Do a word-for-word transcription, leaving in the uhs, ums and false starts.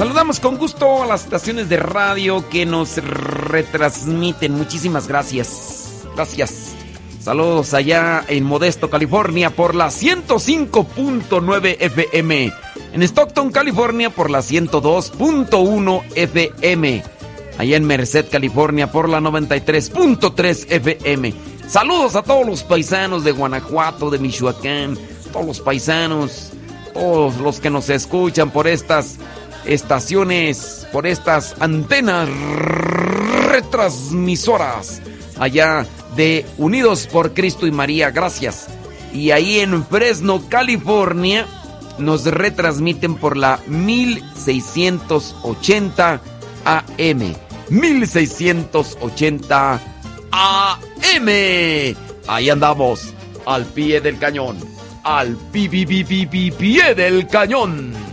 Saludamos con gusto a las estaciones de radio que nos retransmiten. Muchísimas gracias. Gracias. Saludos allá en Modesto, California, por la ciento cinco punto nueve F M. En Stockton, California, por la ciento dos punto uno F M. Allá en Merced, California, por la noventa y tres punto tres F M. Saludos a todos los paisanos de Guanajuato, de Michoacán, todos los paisanos, todos los que nos escuchan por estas estaciones, por estas antenas retransmisoras allá de Unidos por Cristo y María. Gracias. Y ahí en Fresno, California, nos retransmiten por la mil seiscientos ochenta A M. mil seiscientos ochenta A M. Ahí andamos, al pie del cañón. Al pi, pi, pi, pi, pi, pie del cañón.